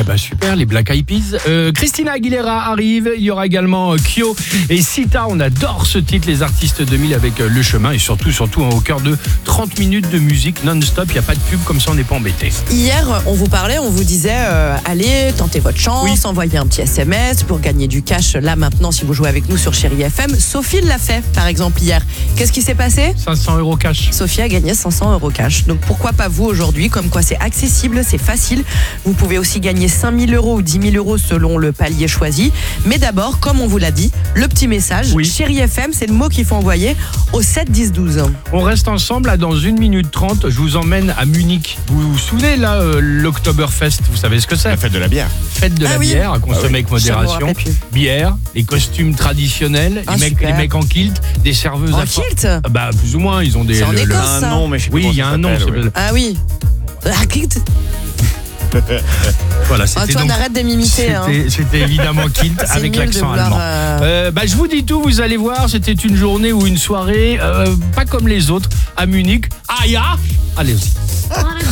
Eh ben super, les Black Eyed Peas. Christina Aguilera arrive, il y aura également Kyo et Sita. On adore ce titre, les artistes 2000 avec Le Chemin et surtout au cœur de 30 minutes de musique non-stop. Il n'y a pas de pub, comme ça on n'est pas embêté. Hier, on vous parlait, on vous disait allez, tentez votre chance, Oui. envoyez un petit SMS pour gagner du cash. Là maintenant, si vous jouez avec nous sur Chérie FM, Sophie l'a fait par exemple hier. Qu'est-ce qui s'est passé ? 500 € cash. Sophie a gagné 500 € cash. Donc pourquoi pas vous aujourd'hui ? Comme quoi c'est accessible, c'est facile. Vous pouvez aussi gagner 5 000 € ou 10 000 € selon le palier choisi. Mais d'abord, comme on vous l'a dit, le petit message. Oui. Chérie FM, c'est le mot qu'il faut envoyer au 7 10 12. On reste ensemble là dans 1 minute 30. Je vous emmène à Munich. Vous vous souvenez là, l'Oktoberfest, vous savez ce que c'est ? La fête de la bière. Fête de la oui. bière à consommer avec Je me modération. rappelle plus. Bière, les costumes traditionnels, Ah, les super. mecs en kilt, des serveuses En à for- kilt ? Ah bah plus ou moins, ils ont des. C'est en Écosse, Un ça. nom, mais je sais plus Oui, comment il y a ça un nom. s'appelle, oui. Ah oui. Ah, kilt. Voilà, c'était Antoine, donc. arrête de m'imiter. Hein. C'était évidemment kilt C'est avec nul de l'accent vouloir, allemand. Je vous dis tout, vous allez voir, c'était une journée ou une soirée pas comme les autres à Munich. Ah ya, allez-y.